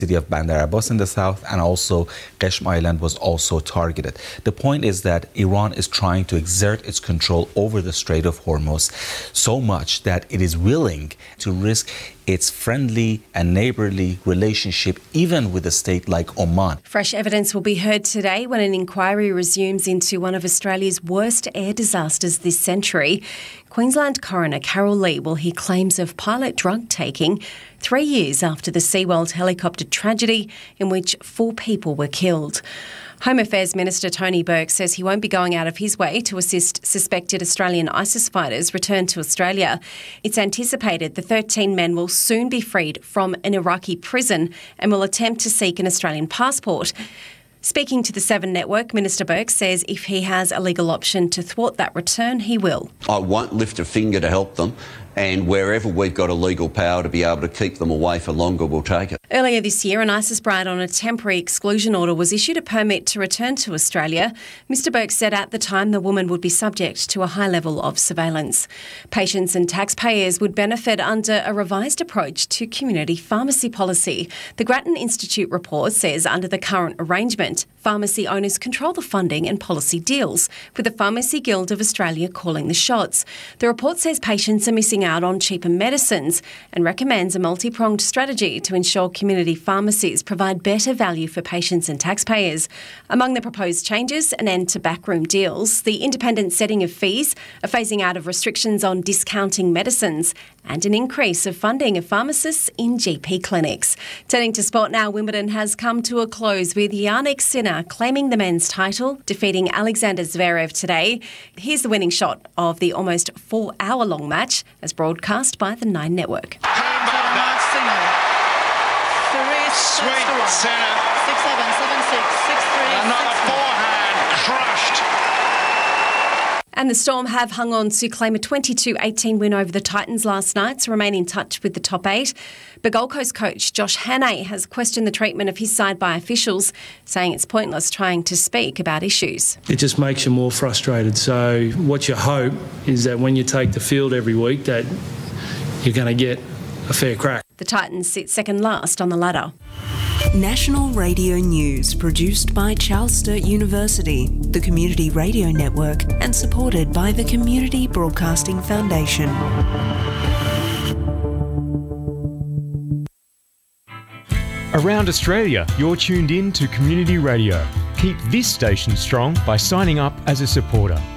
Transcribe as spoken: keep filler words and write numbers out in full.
city of Bandar Abbas in the south, and also Qeshm Island was also targeted. The point is that Iran is trying to exert its control over the Strait of Hormuz so much that it is willing to risk its friendly and neighborly relationship even with a state like Oman. Fresh evidence will be heard today when an inquiry resumes into one of Australia's worst air disasters this century. Queensland coroner Carol Lee will hear claims of pilot drug taking three years after the SeaWorld helicopter tragedy in which four people were killed. Home Affairs Minister Tony Burke says he won't be going out of his way to assist suspected Australian ISIS fighters return to Australia. It's anticipated the thirteen men will soon be freed from an Iraqi prison and will attempt to seek an Australian passport. Speaking to the Seven Network, Minister Burke says if he has a legal option to thwart that return, he will. I won't lift a finger to help them, and wherever we've got a legal power to be able to keep them away for longer, we'll take it. Earlier this year, an ISIS bride on a temporary exclusion order was issued a permit to return to Australia. Mr Burke said at the time the woman would be subject to a high level of surveillance. Patients and taxpayers would benefit under a revised approach to community pharmacy policy. The Grattan Institute report says under the current arrangement, pharmacy owners control the funding and policy deals, with the Pharmacy Guild of Australia calling the shots. The report says patients are missing out on cheaper medicines and recommends a multi-pronged strategy to ensure community pharmacies provide better value for patients and taxpayers. Among the proposed changes, an end to backroom deals, the independent setting of fees, a phasing out of restrictions on discounting medicines, and an increase of funding of pharmacists in G P clinics. Turning to sport now, Wimbledon has come to a close with Jannik Sinner claiming the men's title, defeating Alexander Zverev today. Here's the winning shot of the almost four-hour-long match, as broadcast by the Nine Network. Sweet Sinner. six seven, seven six, six three. Another forehand crushed. And the Storm have hung on to claim a twenty-two eighteen win over the Titans last night to remain in touch with the top eight. But Gold Coast coach Josh Hannay has questioned the treatment of his side by officials, saying it's pointless trying to speak about issues. It just makes you more frustrated. So what you hope is that when you take the field every week that you're going to get a fair crack. The Titans sit second last on the ladder. National Radio News, produced by Charles Sturt University, the Community Radio Network, and supported by the Community Broadcasting Foundation. Around Australia, you're tuned in to Community Radio. Keep this station strong by signing up as a supporter.